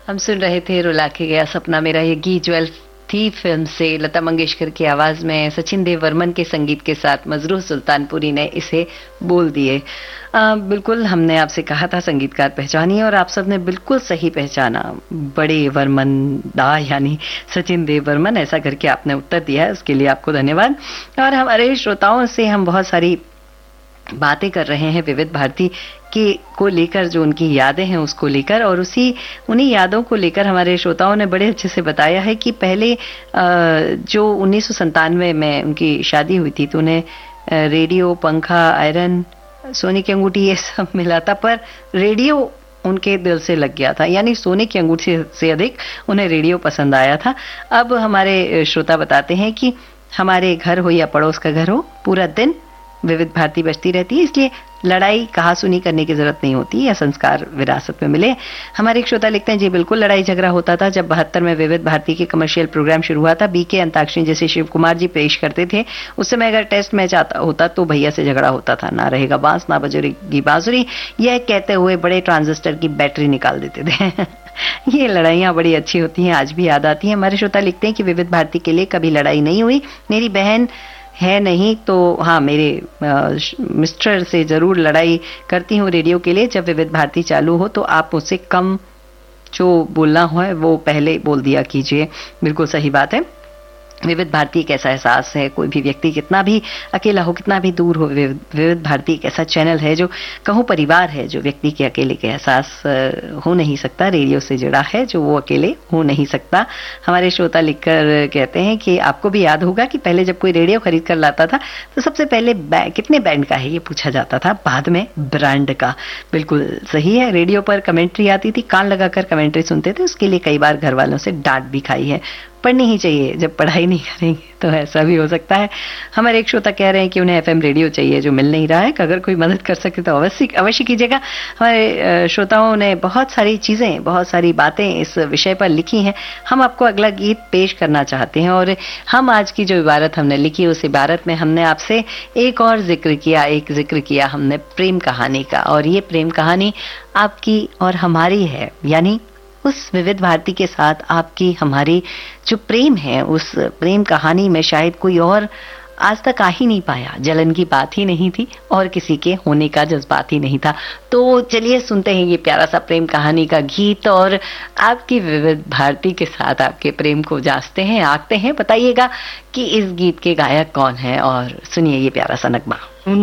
हम सुन रहे थे रुला के गया सपना मेरा, ये गीत 12 थी फिल्म से लता मंगेशकर की आवाज में सचिन देव वर्मन के संगीत के साथ मजरूह सुल्तानपुरी ने इसे बोल दिए। बिल्कुल हमने आपसे कहा था संगीतकार पहचानिए और आप सबने बिल्कुल सही पहचाना, बड़े वर्मन दा यानी सचिन देव वर्मन, ऐसा करके आपने उत्तर दिया है, उसके लिए आपको धन्यवाद। और हमारे श्रोताओं से हम बहुत सारी बातें कर रहे हैं विविध भारती के को लेकर, जो उनकी यादें हैं उसको लेकर, और उन्हीं यादों को लेकर हमारे श्रोताओं ने बड़े अच्छे से बताया है कि पहले जो 1997 में उनकी शादी हुई थी तो उन्हें रेडियो, पंखा, आयरन, सोने की अंगूठी ये सब मिला था, पर रेडियो उनके दिल से लग गया था, यानी सोने की अंगूठी से अधिक उन्हें रेडियो पसंद आया था। अब हमारे श्रोता बताते हैं कि हमारे घर हो या पड़ोस का घर हो, पूरा दिन विविध भारती बजती रहती है, इसलिए लड़ाई कहासुनी करने की जरूरत नहीं होती या संस्कार विरासत में मिले। हमारे एक श्रोता लिखते हैं, जी बिल्कुल लड़ाई झगड़ा होता था जब 72 में विविध भारती के कमर्शियल प्रोग्राम शुरू हुआ था। बीके अंताक्षरी जैसे शिव कुमार जी पेश करते थे, उस समय अगर टेस्ट मैच आता होता तो भैया से झगड़ा होता था, ना रहेगा बांस ना बजेगी बांसुरी, यह कहते हुए बड़े ट्रांजिस्टर की बैटरी निकाल देते थे। ये लड़ाइयाँ बड़ी अच्छी होती हैं, आज भी याद आती हैं। हमारे श्रोता लिखते हैं कि विविध भारती के लिए कभी लड़ाई नहीं हुई, मेरी बहन है नहीं तो हाँ मेरे मिस्टर से जरूर लड़ाई करती हूँ रेडियो के लिए। जब विविध भारती चालू हो तो आप मुझसे कम जो बोलना हो वो पहले बोल दिया कीजिए। बिल्कुल सही बात है। विविध भारती एक ऐसा एहसास है, कोई भी व्यक्ति कितना भी अकेला हो, कितना भी दूर हो, विविध भारती एक ऐसा चैनल है जो कहूँ परिवार है, जो व्यक्ति के अकेले के एहसास हो नहीं सकता, रेडियो से जुड़ा है जो वो अकेले हो नहीं सकता। हमारे श्रोता लिखकर कहते हैं कि आपको भी याद होगा कि पहले जब कोई रेडियो खरीद कर लाता था तो सबसे पहले कितने बैंड का है ये पूछा जाता था, बाद में ब्रांड का। बिल्कुल सही है। रेडियो पर कमेंट्री आती थी, कान लगाकर कमेंट्री सुनते थे, उसके लिए कई बार घर वालों से डांट भी खाई है। पढ़नी ही चाहिए, जब पढ़ाई नहीं करेंगे तो ऐसा भी हो सकता है। हमारे एक श्रोता कह रहे हैं कि उन्हें एफएम रेडियो चाहिए जो मिल नहीं रहा है, अगर कोई मदद कर सके तो अवश्य कीजिएगा। हमारे श्रोताओं ने बहुत सारी चीजें, बहुत सारी बातें इस विषय पर लिखी हैं। हम आपको अगला गीत पेश करना चाहते हैं और हम आज की जो इबारत हमने लिखी उस इबारत में हमने आपसे एक और जिक्र किया हमने प्रेम कहानी का, और ये प्रेम कहानी आपकी और हमारी है, यानी उस विविध भारती के साथ आपकी हमारी जो प्रेम है, उस प्रेम कहानी में शायद कोई और आज तक आ ही नहीं पाया, जलन की बात ही नहीं थी और किसी के होने का जज्बात ही नहीं था। तो चलिए सुनते हैं ये प्यारा सा प्रेम कहानी का गीत और आपकी विविध भारती के साथ आपके प्रेम को जांचते हैं, आंकते हैं। बताइएगा कि इस गीत के गायक कौन है और सुनिए ये प्यारा सा नगमा।